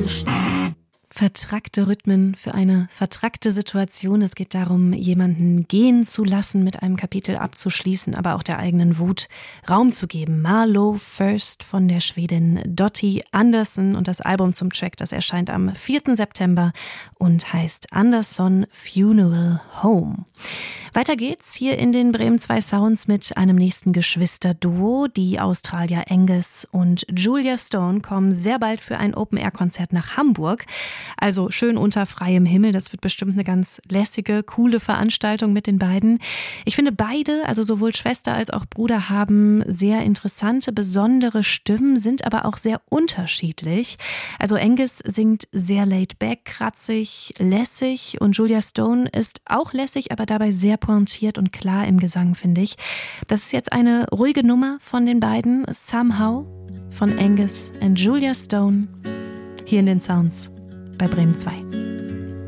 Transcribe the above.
Vertrackte Rhythmen für eine vertrackte Situation. Es geht darum, jemanden gehen zu lassen, mit einem Kapitel abzuschließen, aber auch der eigenen Wut Raum zu geben. Marlowe First von der Schwedin Dottie Andersson und das Album zum Track, das erscheint am 4. September und heißt Andersson Funeral Home. Weiter geht's hier in den Bremen 2 Sounds mit einem nächsten Geschwisterduo. Die Australier Angus und Julia Stone kommen sehr bald für ein Open-Air-Konzert nach Hamburg. Also schön unter freiem Himmel. Das wird bestimmt eine ganz lässige, coole Veranstaltung mit den beiden. Ich finde beide, also sowohl Schwester als auch Bruder, haben sehr interessante, besondere Stimmen, sind aber auch sehr unterschiedlich. Also Angus singt sehr laid back, kratzig, lässig und Julia Stone ist auch lässig, aber dabei sehr pointiert und klar im Gesang, finde ich. Das ist jetzt eine ruhige Nummer von den beiden, Somehow, von Angus und Julia Stone, hier in den Sounds bei Bremen 2.